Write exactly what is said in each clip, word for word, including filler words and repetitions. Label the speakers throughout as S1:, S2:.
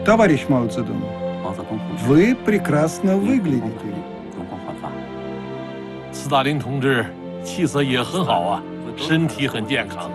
S1: Товарищ Мао Цзэдун, вы прекрасно выглядите.
S2: 斯大林同志气色也很好啊，身体很健康。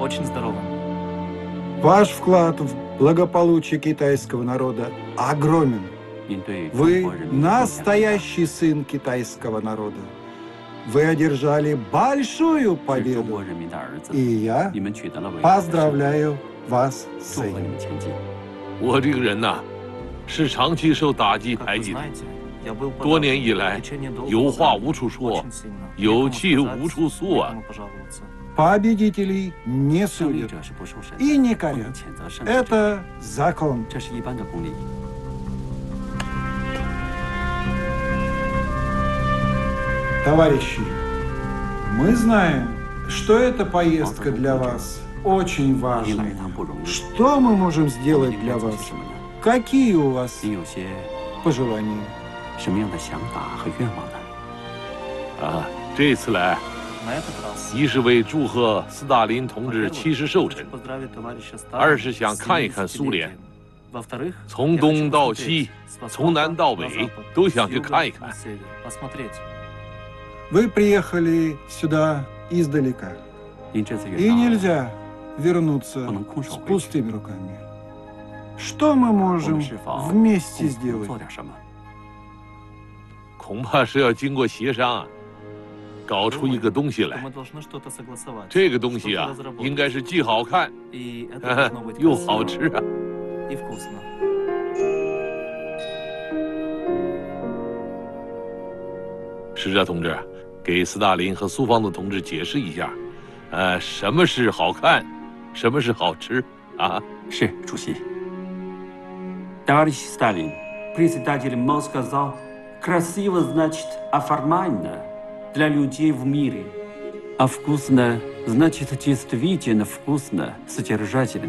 S1: Ваш вклад в благополучие китайского народа огромен. Вы настоящий сын китайского народа. Вы одержали большую победу. И я поздравляю вас с этим.
S2: 我这个人呐、啊，是长期受打击排挤的，多年以来有话无处说，有气无处诉啊。
S1: Победителей не судят и не корят. Это закон. Товарищи, мы знаем, что эта поездка для вас очень важная. Что мы можем сделать для вас? Какие у вас пожелания?
S2: 啊，这次来。 一是为祝贺斯大林同志七十寿辰，二是想看一看苏联，从东到西，从南到北，都想去看一看。
S1: Вы приехали сюда издалека, и нельзя вернуться с пустыми руками. Что мы можем вместе сделать?
S2: 恐怕是要经过协商啊。 搞出一个东西来，这个东西啊，应该是既好看，又好吃啊。使者同志，给斯大林和苏方的同志解释一下，呃，什么是好看，什么是好吃啊？
S3: 是，主席。Товарищ Сталин, председатель Мао сказал, красиво значит оформлено. Для людей в мире. А вкусно значит действительно вкусно, содержательно.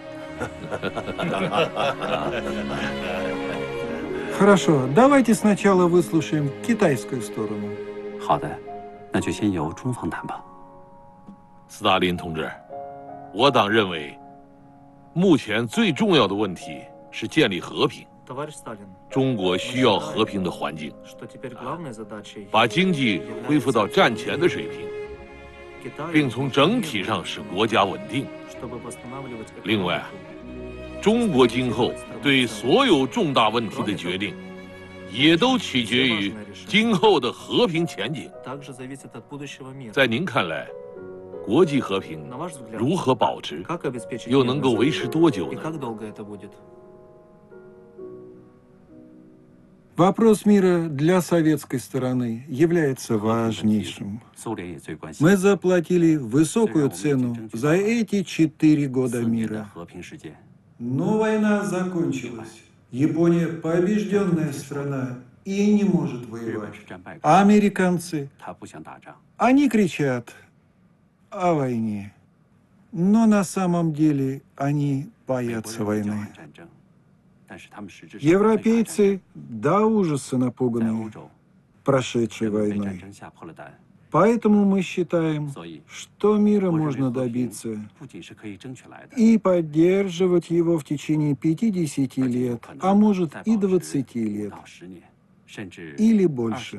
S1: Хорошо, давайте сначала выслушаем китайскую сторону.
S3: 好的，那就先由中方谈吧。
S2: 斯大林同志，我党认为，目前最重要的问题是建立和平。 中国需要和平的环境，把经济恢复到战前的水平，并从整体上使国家稳定。另外，中国今后对所有重大问题的决定，也都取决于今后的和平前景。在您看来，国际和平如何保持，又能够维持多久呢？
S1: Вопрос мира для советской стороны является важнейшим. Мы заплатили высокую цену за эти четыре года мира. Но война закончилась. Япония побежденная страна и не может воевать. А американцы, они кричат о войне. Но на самом деле они боятся войны. Европейцы до ужаса напуганы прошедшей войной. Поэтому мы считаем, что мира можно добиться и поддерживать его в течение пятидесяти лет, а может и двадцати лет, или больше.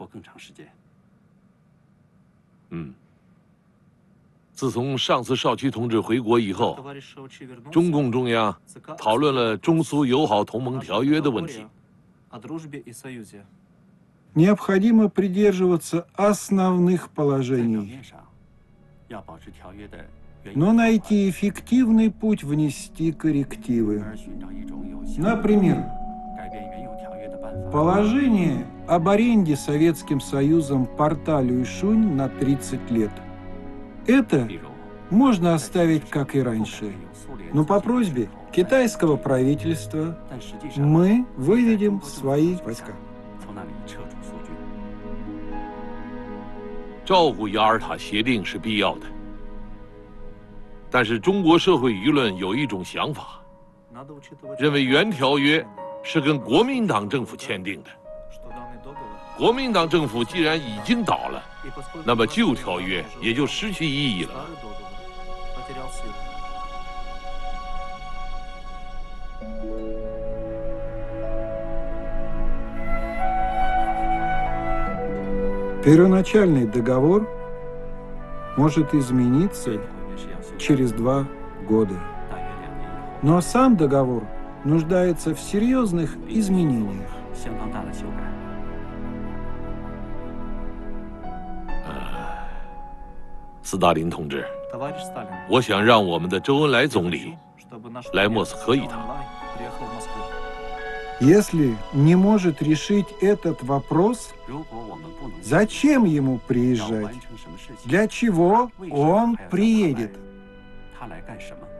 S2: 嗯。 自从上次少奇同志回国以后，中共中央讨论了中苏友好同盟条约的问题。
S1: Необходимо придерживаться основных положений, но найти эффективный путь внести коррективы. Например, положение об аренде Советским Союзом порта Люйшунь на тридцать лет. Это можно оставить, как и раньше, но по просьбе китайского правительства мы выведем свои войска.
S2: 照顾雅尔塔协定是必要的，但是中国社会舆论有一种想法，认为原条约是跟国民党政府签订的。国民党政府既然已经倒了，那么旧条约也就失去意义了。
S1: Первоначальный договор может измениться через два года. Но сам договор нуждается в серьезных изменениях.
S2: 呃，斯大林同志，我想让我们的周恩来总理来莫斯科一趟。
S1: Если не может решить этот вопрос, зачем ему приезжать? Для чего он приедет?